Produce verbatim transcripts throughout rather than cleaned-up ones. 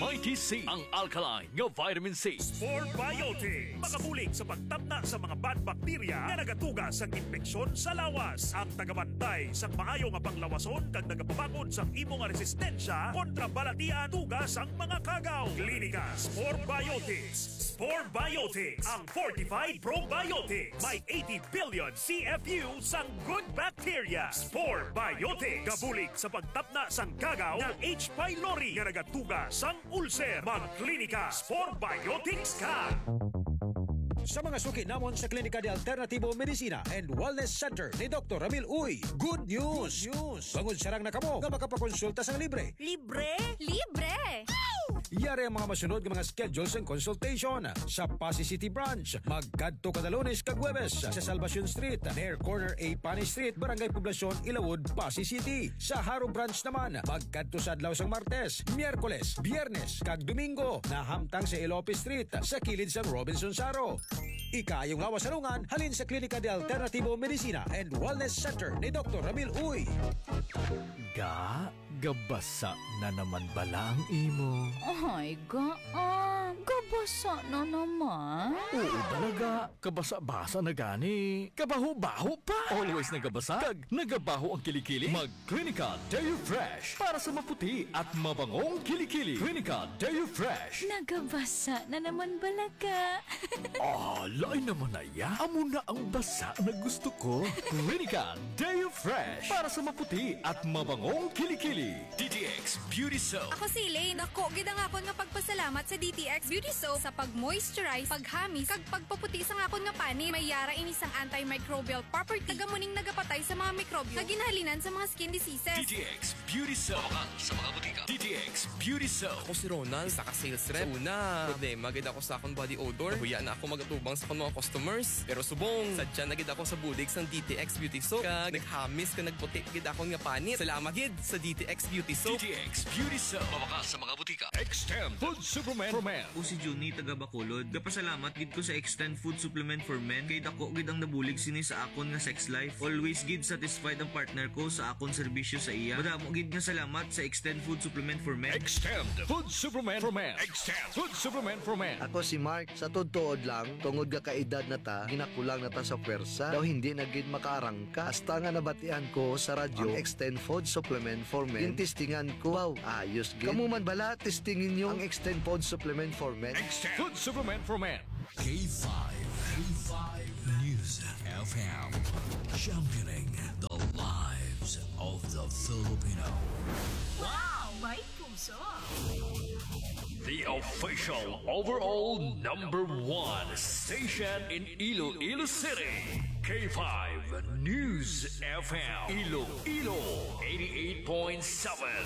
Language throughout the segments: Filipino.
Mighty C, ang alkaline nga vitamin C. Spore Biotics, makabulig sa pagtapna sa mga bad bacteria na nagatuga sa infeksyon sa lawas. Ang tagabantay sa maayo nga panglawason kag nagapabakod sa imong resistensya kontra balatian tuga sang mga kagaw. Klinika Spore Biotics. Spore Biotics, ang fortified probiotics. May eighty billion C F U sang good bacteria. Spore Biotics, kabulig sa pagtapna sang kagaw ng H. pylori nga nagatuga sang ulcer. Magklinika Spore Biotics ka. Sa mga suki namon sa Klinika de Alternativo Medicina and Wellness Center ni Doctor Ramil Uy, good news! Good news! Bangod sarang na kamo nga makapakonsulta sang libre. Libre? Libre! Yari ang mga masunod ng mga schedules and consultation sa Pasay City Branch. Magkadto kada Lunes kag Huwebes sa Salvacion Street, near corner A Pani Street, Barangay Poblacion, Ilawod, Pasay City. Sa Haro Branch naman, magkadto sa adlaw sang Martes, Miyerkules, Biyernes kag Domingo na hamtang sa Ilope Street sa kilid sang Robinson Saro. Ikayong lawas salungan halin sa Klinika de Alternativo Medicina and Wellness Center ni Doctor Ramil Uy. Ga, gabasa na naman bala ang imo. Ay, gaan. Gabasa na naman. Oo talaga, kabasa-basa na gani. Kabaho-baho pa. Always nagabasa, kag nagabaho ang kilikili. Mag-Klinika Deo Fresh para sa maputi at mabangong kilikili. Klinika Deo Fresh. Nagabasa na naman balaga. Ah, lain naman na ya. Amo na ang basa na gusto ko. Klinika Deo Fresh para sa maputi at mabangong kilikili. D T X Beauty Soap. Ako si Elaine. Ako, gida nga ako nga pagpasalamat sa D T X Beauty Soap sa pag-moisturize, paghamis, kag pagpaputi sa nga akong nga pani. May yara ini sang antimicrobial property. Tagamuning nagapatay sa mga mikrobyo na ginahalinan sa mga skin diseases. D T X Beauty Soap. Makan sa mga butika. D T X Beauty Soap. Ako si Ronald, saka sales rep. Sa una, problema gid ako sa akong body odor. Huya na ako magatubang sa akong mga customers. Pero subong, sadya na gid ako sa bulig sang D T X Beauty Soap. Kag naghamis ka nagputi gid akong nga panit. Salamat gid sa D T X Beauty Soap. D T X Beauty Soap. Makan sa mga butika. Extend Food Supplement for Men. Ako si Juni taga Bacolod. Gapasalamat gid ko sa Extend Food Supplement for Men kay dako gid ang nabulig sini sa akon nga sex life. Always gid satisfied ang partner ko sa akon serbisyo sa iya. Madamo gid nga salamat sa Extend Food Supplement for Men. Extend Food Supplement for Men. Extend Food Supplement for Men. Ako si Mark, sa totoo lang, tungod ka kaedad na ta, ginakulang na ta sa pwersa, daw hindi na gid makaarangka. Hasta nga nabatian ko sa radyo, ang Extend Food Supplement for Men. Tintistingan ko, wow, ayos gid. Kamu man bala, testingin nyo ang Extend Food Supplement for Men. Extend Food Supplement for Men. K five, K five News F M, championing the lives of the Filipino. Wow, may puso. The official overall number one station in Iloilo City. K five News F M. Iloilo eighty-eight point seven.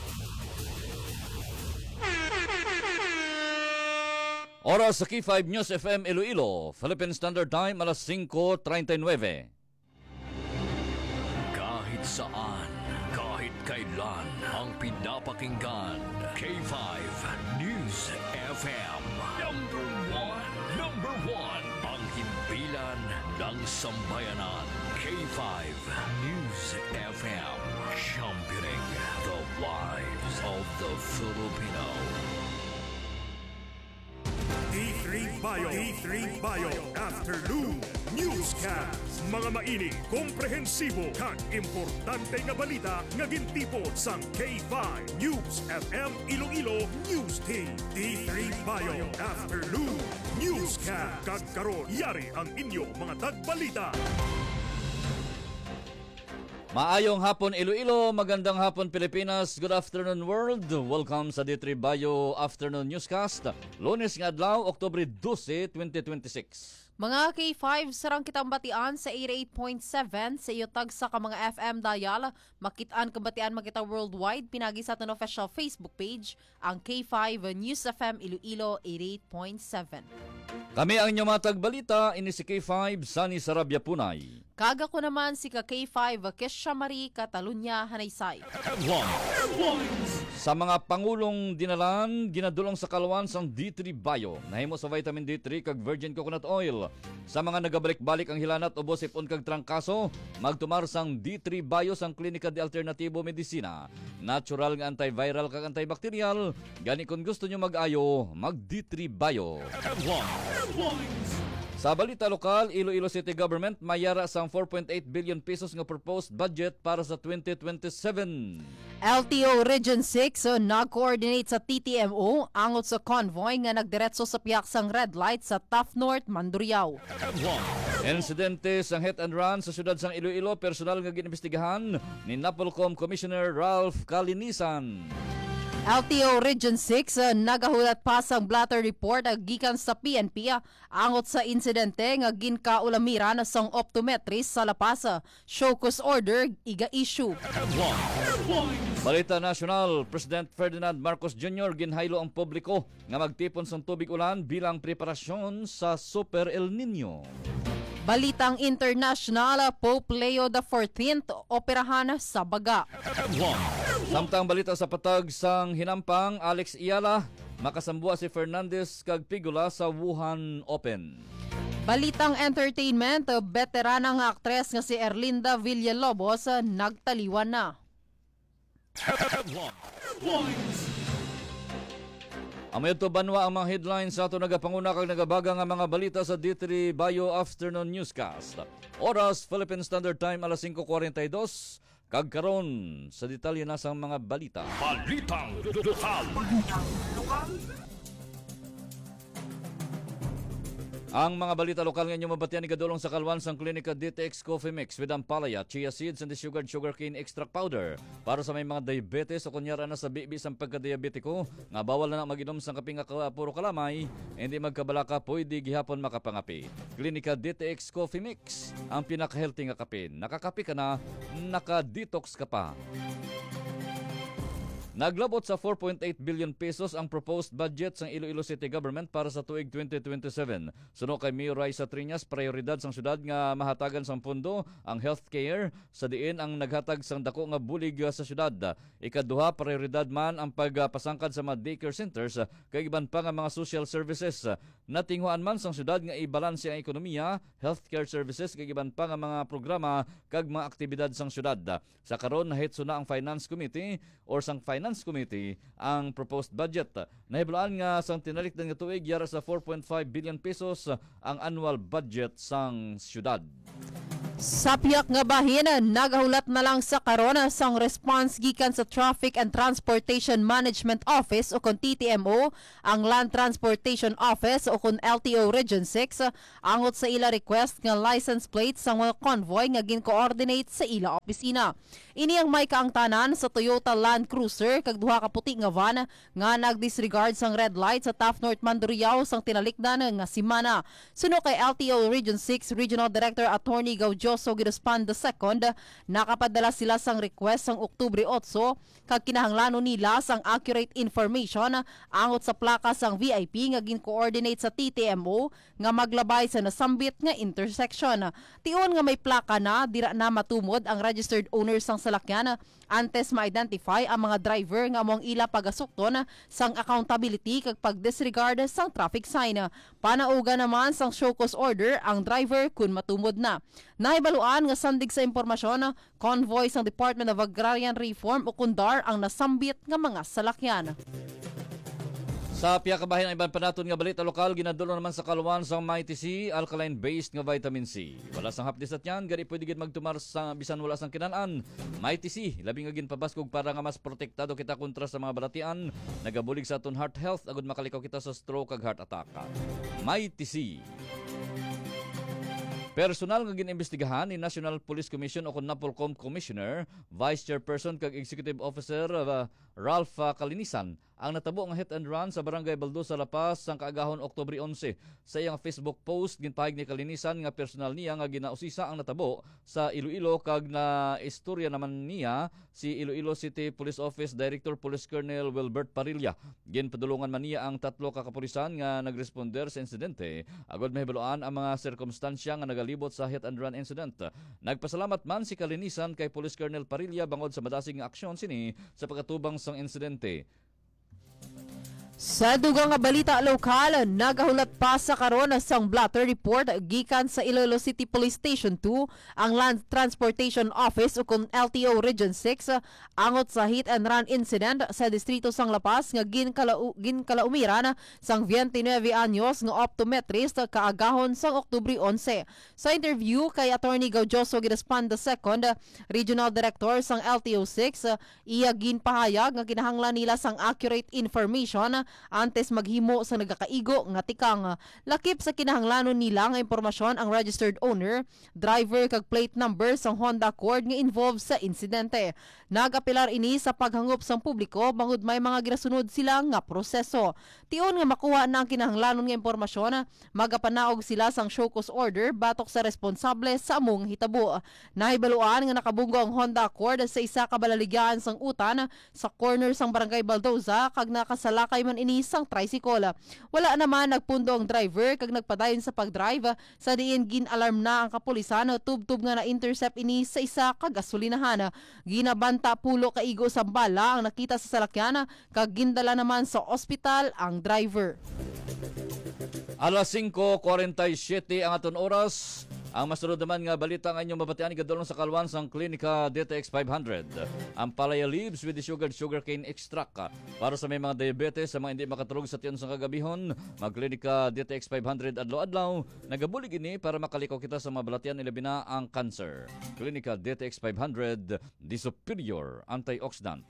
Oras sa K five News F M Iloilo, Philippine Standard Time, alas singko treinta y nueve. Kahit saan, kahit kailan, ang pinapakinggan, K five News F M. Number one, number one, ang himpilan ng sambayanan. K five News F M, championing the lives of the Filipino. D three Bio, D three Bio Afternoon Newscast. Mga mainit, komprehensibo kag importante nga balita nga gintipon sa K five News F M Iloilo News Team. D three Bio Afternoon Newscast. Kag karon yari ang inyo mga tagbalita. Maayong hapon Iloilo, magandang hapon Pilipinas, good afternoon world. Welcome sa D three Bio Afternoon Newscast. Lunes nga adlaw, Oktubre dose, twenty twenty-six. Mga K five, sarang kitang batian sa eighty-eight point seven sa iyo tag sa ka mga F M dial. Makitaan kabatian makita worldwide, pinagi sa ating official Facebook page, ang K five News F M Iloilo eighty-eight point seven. Kami ang inyong matag balita, ini si K five Sunny Sarabia Punay. Kaga ko naman si ka K five Kesha Marie Catalunya Hanaysay. Sa mga pangulong dinalan, ginadulong sa kalwan sang D three Bio, nahimo sa vitamin D three kag virgin coconut oil. Sa mga nagabalik-balik ang hilanat ubos ipon kag trangkaso, magtumar sang D three Bio sang Klinika de Alternatibo Medicina. Natural nga antiviral kag antibacterial, gani kung gusto nyo mag-ayo, mag D three Bio. Sa balita lokal, Iloilo City Government mayara sang four point eight billion pesos nga proposed budget para sa twenty twenty-seven. L T O Region six uh, nag-coordinate sa T T M O angot sa convoy nga nagdiretso sa piyaksang red light sa Taft North, Mandurriao. Insidente sang hit and run sa syudad sang Iloilo, personal nga ginibestigahan ni Napolcom Commissioner Ralph Calinisan. L T O Region six uh, nagahulat pa sang blatter report uh, gikan sa P N P uh, angot sa insidente nga ginkaulamiran sang optometrist sa La Paz. Uh, show cause order iga-issue. Balita nasyonal, President Ferdinand Marcos Junior ginhaylo ang publiko nga magtipon sang tubig ulan bilang preparasyon sa Super El Nino. Balitang international, Pope Leo the fourteenth operahan sa baga. Samtang balita sa patag sang hinampang, Alex Iyala makasambua si Fernandez kag Pigula sa Wuhan Open. Balitang entertainment, veteranang aktres nga si Erlinda Villalobos nagtaliwan na. Amayod to banwa ang mga headlines sa ato nagapanguna kag nagabaga nga mga balita sa D three Bio Afternoon Newscast. Oras Philippine Standard Time alas five forty-two. Kag karon sa detalye na sa mga balita. Balitang lokal. Balitang lokal. Ang mga balita lokal nga inyong mabatian ni kadulong sa kalwan sang Klinika D T X Coffee Mix with Ampalaya, chia seeds and the sugared sugarcane extract powder para sa may mga diabetes o kunyara na sa bibi sang pagka-diabetiko nga bawal na mag-inom sang kape nga ka, puro kalamay, hindi magkabalaka pwede gihapon makapangapi. Klinika D T X Coffee Mix, ang pinaka-healthy nga kape. Nakakapi ka na, naka-detox ka pa. Naglabot sa four point eight billion pesos ang proposed budget sang Iloilo City Government para sa tuig twenty twenty-seven. Suno kay Mayor Raisa Triñas, prioridad sang syudad nga mahatagan sang pondo ang healthcare, sa diin ang naghatag sang dako nga bulig sa syudad. Ikaduha, prioridad man ang pagpasangkad sa mga daycare centers kay iban pa nga mga social services. Natinghuan man sang syudad nga ibalanse ang ekonomiya, healthcare services kay iban pa nga mga programa kag mga aktibidad sang syudad. Sa karon nahitso na ang Finance Committee or sang Finance Committee ang proposed budget. Nahiblaan nga sang tinalikdan nga tuig yara sa four point five billion pesos ang annual budget sang syudad. Sa piyak nga bahin, nagahulat na lang sa karon sang response gikan sa Traffic and Transportation Management Office o kun T T M O, ang Land Transportation Office o kun L T O Region six angot sa ila request nga license plates sang mga convoy nga gin-coordinate sa ila opisina. Ini ang may kaangtanan sa Toyota Land Cruiser kag duha ka puti nga van nga nagdisregard sang red light sa Taft North, Mandurriao sang tinalikdan nga simana. Suno kay L T O Region six Regional Director Attorney Gaudioso Girospan the second, nakapadala sila sang request sang Oktubre eight kag kinahanglanon nila sang accurate information angot sa plaka sang V I P nga gin-coordinate sa T T M O nga maglabay sa nasambit nga intersection. Tion nga may plaka na dira na matumod ang registered owner sang salakyan antes ma-identify ang mga driver nga among ila pagasukton sang accountability kag pag-disregard sang traffic sign. Panauga naman sang show cause order ang driver kun matumod na. Nahibaluan nga sandig sa impormasyon, convoy sang Department of Agrarian Reform o Kundar ang nasambit nga mga salakyan. Sa piya kabahin ang iban pa naton nga balita lokal, ginadulo naman sa kaluwan sa Mighty C, alkaline-based nga vitamin C. Wala sang hapdis at yan, gari pwede gid magtumar sa bisan wala sang kinanan. Mighty C, labing nga ginpabaskog para nga mas protektado kita kontra sa mga balatian, nagabulig sa aton heart health, agud makalikaw kita sa stroke kag heart attack. Mighty C. Personal nga ginimbestigahan ni National Police Commission o kun Napolcom Commissioner, Vice Chairperson kag Executive Officer uh, Ralph uh, Calinisan ang natabo nga hit and run sa Barangay Baldosa, La Paz sang kaagahon Oktubre eleven. Sa iyang Facebook post ginpahig ni Kalinisan nga personal niya nga ginausisa ang natabo sa Iloilo kag na istorya naman niya si Iloilo City Police Office Director Police Colonel Wilbert Parilla. Ginpadulungan man niya ang tatlo ka kapulisan nga nagresponder sa insidente agod mahibaluan ang mga sirkumstansya nga nagalibot sa hit and run incident. Nagpasalamat man si Kalinisan kay Police Colonel Parilla bangod sa madasig nga aksyon sini sa pagkatubang sang insidente. Sa dugang nga balita lokal, nagahulat pa sa karon sang blotter report gikan sa Iloilo City Police Station two ang Land Transportation Office o kung L T O Region six angot sa hit and run incident sa distrito sang La Paz nga ginkalau ginkalaumiran sang twenty-nine anyos nga optometrist kaagahon sang Oktubre eleven. Sa interview kay Attorney Gaudioso Gidaspan the second, Regional Director sang L T O six, iya ginpahayag nga kinahanglan nila sang accurate information antes maghimo sa nagakaigo nga tikang. Lakip sa kinahanglanon nila nga impormasyon ang registered owner, driver kag plate number sang Honda Accord nga involved sa insidente. Nagapilar ini sa paghangop sang publiko bangod may mga ginasunod sila nga proseso. Tion nga makuha na ang kinahanglanon nga impormasyon, magapanaog sila sang show cause order batok sa responsable sa among hitabo. Nahibaluan nga nakabunggo ang Honda Accord sa isa ka balaligyan sang utan sa corner sang Barangay Baldosa kag nakasalakay man ini sang tricycle. Wala naman nagpundo ang driver kag nagpadayon sa pagdrive sa diin gin-alarm na ang kapulisan tubtub nga na-intercept ini sa isa ka gasolinahan. Ginabanta pulo ka igo sa bala ang nakita sa salakyan kag gindala naman sa ospital ang driver. Alas five forty-seven ang aton oras. Ang masunod naman nga balita nga inyong mabatian igadulong sa kalwan sang Klinika D T X five hundred. Ang Palaya Leaves with the sugar sugarcane extract para sa may mga diabetes sa mga hindi makatulog sa tiyon sa kagabihon. Mag-Klinika D T X five hundred adlaw-adlaw. Nagabulig ini para makalikaw kita sa mga balatian ilabi na ang cancer. Klinika D T X five hundred, the superior antioxidant.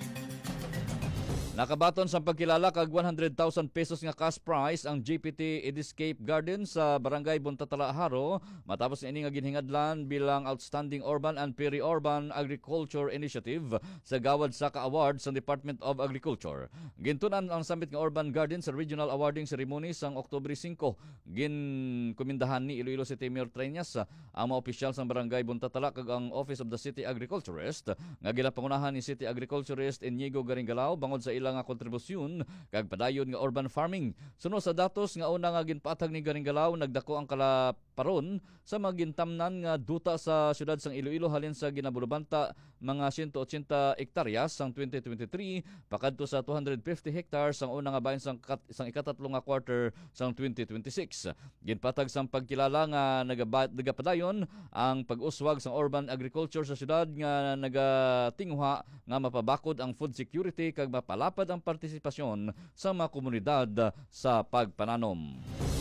Nakabaton sa pagkilala kag one hundred thousand pesos nga cash prize ang G P T Ediscape Garden sa Barangay Buntatala, Haro matapos ini nga ginhingadlan bilang Outstanding Urban and Peri-Urban Agriculture Initiative sa Gawad Saka Awards sa Department of Agriculture. Gintunan ang summit nga Urban Garden sa Regional Awarding Ceremony sang Oktubre five. Ginkumindahan ni Iloilo City Mayor Treñas ang mga opisyal sa Barangay Buntatala kag ang Office of the City Agriculturist nga ginapangunahan ni City Agriculturist Inigo Garingalao bangod sa ilang nga kontribusyon kag padayon nga urban farming. Suno sa datos nga una nga ginpatag ni Garingalao, nagdako ang kalaparon sa magintamnan nga duta sa syudad sang Iloilo halin sa ginabulubanta mga one hundred eighty hektaryas sang twenty twenty-three pakadto sa two hundred fifty hectares sang una nga bahin sang, kat, sang ikatatlo nga quarter sang twenty twenty-six. Ginpatag sang pagkilala nga nagapadayon ang pag-uswag sang urban agriculture sa syudad nga nagatingwa nga mapabakod ang food security kag mapalapad ang partisipasyon sa mga komunidad sa pagpananom.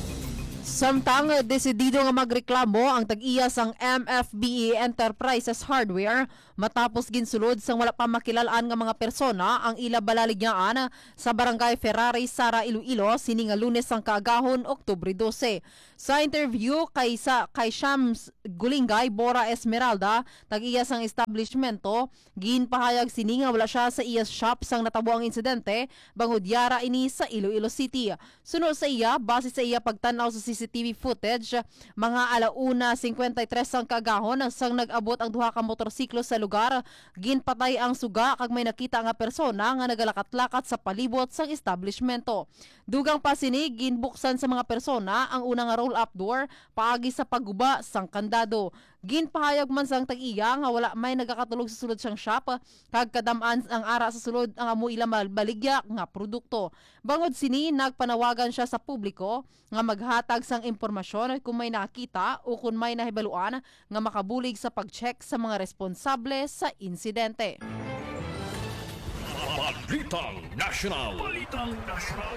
Samtang desidido nga magreklamo ang tag-iya sang M F B E Enterprises Hardware matapos ginsulod sang wala pa makilalaan nga mga persona ang ila balaligyan sa Barangay Ferrari, Sara, Iloilo sini nga Lunes sang kaagahon Oktubre twelve. Sa interview kay sa kay Shams Gulingay Bora Esmeralda, tag-iya sang establishmento, ginpahayag sini nga wala siya sa iya shop sang natabo ang insidente bangod yara ini sa Iloilo City. Sunod sa iya, base sa iya pagtanaw sa C C T V footage, mga alauna fifty-three sang kagahon sang nag-abot ang duha ka motorsiklo sa lugar, ginpatay ang suga kag may nakita nga persona nga nagalakat-lakat sa palibot sang establishmento. Dugang pa sini ginbuksan sa mga persona ang unang roll-up door paagi sa pagguba sang kandado. Ginpahayag man sang tag-iya nga wala may nagakatulog sa sulod sang shop kag kadam-an ang ara sa sulod ang amo ila baligya nga produkto. Bangod sini nagpanawagan siya sa publiko nga maghatag sang impormasyon kung may nakita o kung may nahibaluan nga makabulig sa pag-check sa mga responsable sa insidente. Balitang National. Balitang National.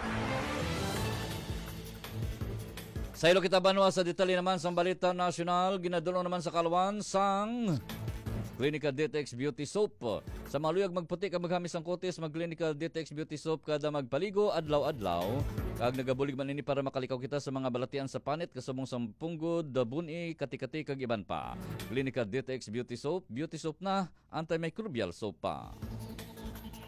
Sa ilo kita banwa sa detalye naman sa Balita National, ginadulong naman sa kalwan sang Klinika D T X Beauty Soap. Sa maluyag magputi kag maghamis ang kutis, mag-Klinika D T X Beauty Soap kada magpaligo adlaw-adlaw. Kag nagabulig man ini para makalikaw kita sa mga balatian sa panit kasubong sa punggod, buni, kati-kati kag iban pa. Klinika D T X Beauty Soap, beauty soap na, antimicrobial soap pa.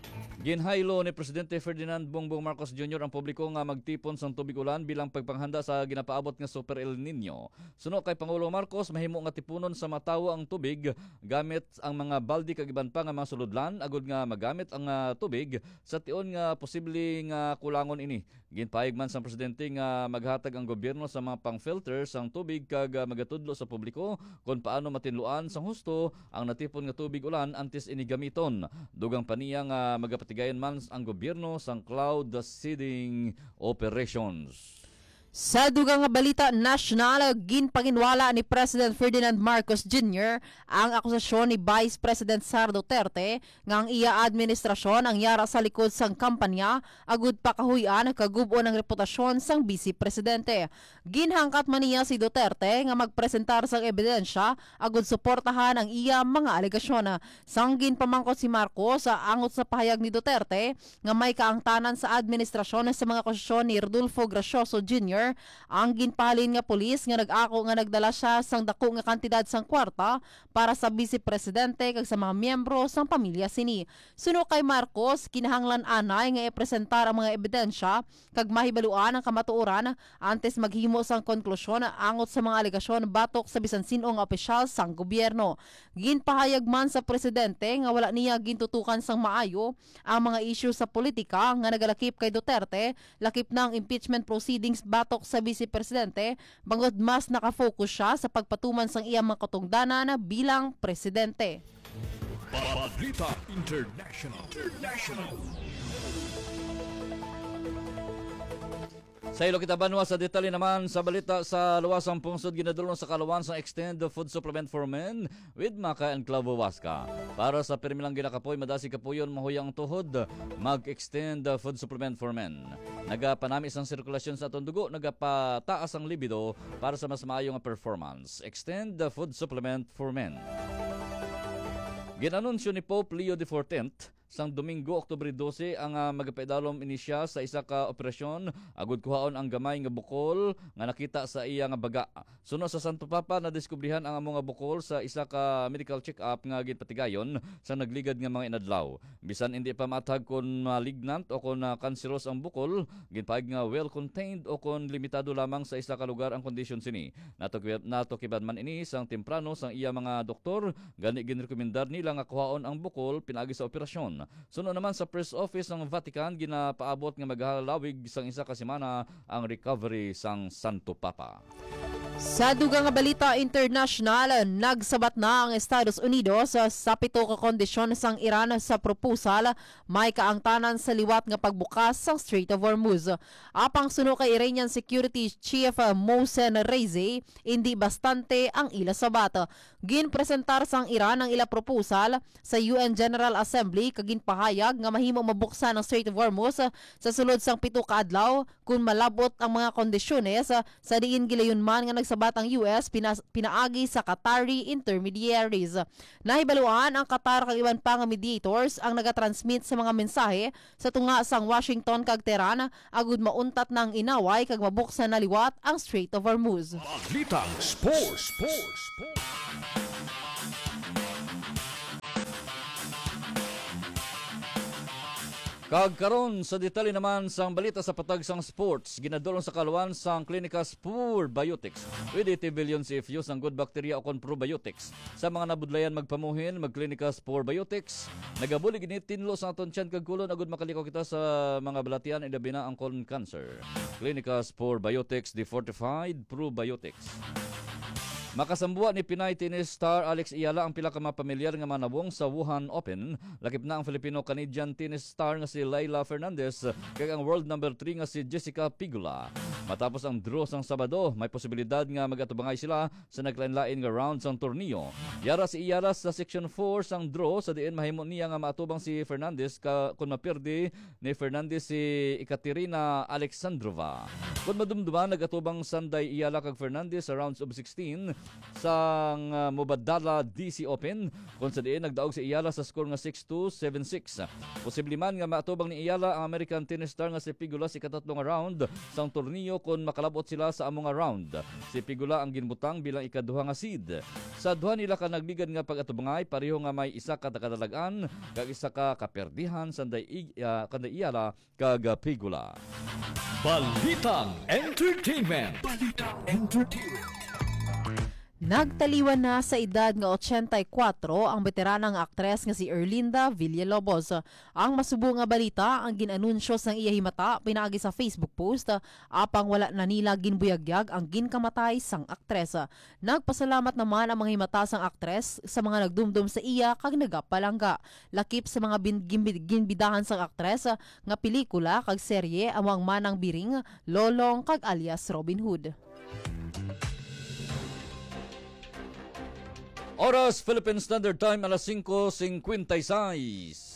Ginhaylo ni Presidente Ferdinand Bongbong Marcos Junior ang publiko nga magtipon sang tubig ulan bilang pagpanghanda sa ginapaabot nga Super El Nino. Suno kay Pangulo Marcos, mahimo nga tipunon sa matawo ang tubig gamit ang mga baldi kag iban pa nga mga suludlan agud nga magamit ang uh, tubig sa tion nga posibleng uh, kulangon ini. Ginpayag man sa Presidente nga maghatag ang gobyerno sa mga pang-filter sang tubig kag uh, magatudlo sa publiko kung paano matinluan sang husto ang natipon nga tubig ulan antes ini gamiton. Dugang paniya nga magapatigayon man ang gobyerno sang cloud seeding operations. Sa dugang nga balita national, ginpanginwala ni President Ferdinand Marcos Junior ang akusasyon ni Vice President Sara Duterte nga ang iya administrasyon ang yara sa likod sang kampanya agud pakahuyan kagubo ng reputasyon sang Vice Presidente. Ginhangkat man niya si Duterte nga magpresentar sang ebidensya agud suportahan ang iya mga alegasyon. Sang ginpamangkot si Marcos sa angot sa pahayag ni Duterte nga may kaangtanan sa administrasyon sa mga akusasyon ni Rodolfo Gracioso Junior ang ginpahalin nga pulis nga nag-ako nga nagdala siya sang dako nga kantidad sang kwarta para sa Vice Presidente kag sa mga miyembro sang pamilya sini. Suno kay Marcos, kinahanglan anay nga ipresentar ang mga ebidensya kag mahibaluan ang kamatuoran antes maghimo sang konklusyon angot sa mga alegasyon batok sa bisan sino nga opisyal sang gobyerno. Ginpahayag man sa Presidente nga wala niya gintutukan sang maayo ang mga issue sa politika nga nagalakip kay Duterte, lakip ng impeachment proceedings batok sa Vice Presidente, bangod mas nakafocus siya sa pagpatuman sang iyang mga katungdanan bilang presidente. Balita International. International. Sa ilo kita banwa sa detalye naman sa balita sa luwasang pungsod ginadulong sa kaluwan sa Extend Food Supplement for Men with Maka and Clavo Wasca. Para sa permilang ginakapoy, madasi kapuyon mahuyang tuhod, mag-Extend Food Supplement for Men. Nagapanami isang sirkulasyon sa atong dugo, nagapataas ang libido para sa mas maayong performance. Extend Food Supplement for Men. Ginanunsyo ni Pope Leo the fourteenth sang Domingo, Oktubre dose ang uh, magapaidalom ini siya sa isa ka operasyon agud kuhaon ang gamay nga bukol nga nakita sa iya nga baga. Suno sa Santo Papa na diskubrihan ang amo nga bukol sa isa ka medical check-up nga ginpatigayon sa nagligad nga mga inadlaw. Bisan hindi pa matag kon malignant o kon uh, kanseros ang bukol, ginpaig nga well contained o kon limitado lamang sa isa ka lugar ang kondisyon sini. Nato nato kibad man ini sang temprano sang iya mga doktor, gani ginrekomendar nila nga kuhaon ang bukol pinaagi sa operasyon. Suno naman sa press office ng Vatican, ginapaabot nga maghalawig sang isa ka semana ang recovery sang Santo Papa. Sa dugang nga balita international, nagsabat na ang Estados Unidos sa pito ka kondisyon sang Iran sa proposal may kaangtanan sa liwat nga pagbukas sang Strait of Hormuz. Apang suno kay Iranian Security Chief Mohsen Rezaei, hindi bastante ang ila sabat. Ginpresentar sang Iran ang ila proposal sa U N General Assembly kag ginpahayag nga mahimo mabuksan ang Strait of Hormuz sa sulod sang pito ka adlaw kung malabot ang mga kondisyones sa diin gilayon man nga nagsabat ang U S pinas, pinaagi sa Qatari intermediaries. Nahibaluan ang Qatar kag iban pa nga mediators ang nagatransmit sa mga mensahe sa tunga sang Washington kag Tehran agud mauntat ng inaway kag mabuksan na liwat ang Strait of Hormuz. Balitang Sports. Sports. Sports. Kag karon sa detalye naman sang balita sa patag sang sports, ginadulong sa kaluwan sang Klinika Spur Biotics with eighty billion C F Us ang good bacteria o kon probiotics. Sa mga nabudlayan magpamuhin, mag-Klinika Spur Biotics. Nagabulig ini tinlo sa aton tiyan kag kulon agud makalikaw kita sa mga balatian ilabi na ang colon cancer. Klinika Spur Biotics, the fortified probiotics. Makasambuwa ni Pinay tennis star Alex Iyala ang pila ka mga pamilyar nga manabong sa Wuhan Open. Lakip na ang Filipino-Canadian tennis star nga si Layla Fernandez kag ang world number three nga si Jessica Pigula. Matapos ang draw sang Sabado, may posibilidad nga magatubangay sila sa naglain-lain nga round sang torneo. Yara si Iyala sa section four sang draw sa diin mahimo niya nga maatubang si Fernandez ka kun mapirdi ni Fernandez si Ekaterina Alexandrova. Kun madumduman nagatubang Sanday Iyala kag Fernandez sa rounds of sixteen sang uh, Mubadala D C Open kung sa diin nagdaog si Iyala sa score nga six two, seven six. Posible man nga maatubang ni Iyala ang American tennis star nga si Pigula sa ikatatlong round sang torneo premyo kung makalabot sila sa among round. Si Pigula ang ginbutang bilang ikaduha nga seed. Sa duha nila ka nagligan nga pag-atubangay, pareho nga may isa ka kadalagan kag isa ka kaperdihan sanday uh, kanday iyala kag Pigula. Balitang Entertainment. Balitang Entertainment. Nagtaliwan na sa edad nga eighty-four ang veteranang aktres nga si Erlinda Villalobos. Ang masubo nga balita ang ginanunsyo sang iya himata pinaagi sa Facebook post apang wala na nila ginbuyagyag ang ginkamatay sang aktres. Nagpasalamat naman ang mga himata sang aktres sa mga nagdumdum sa iya kag nagapalangga. Lakip sa mga bin, ginbidahan sang aktres nga pelikula kag serye among Manang Biring, Lolong kag alias Robin Hood. Oras Philippine Standard Time alas five fifty-six.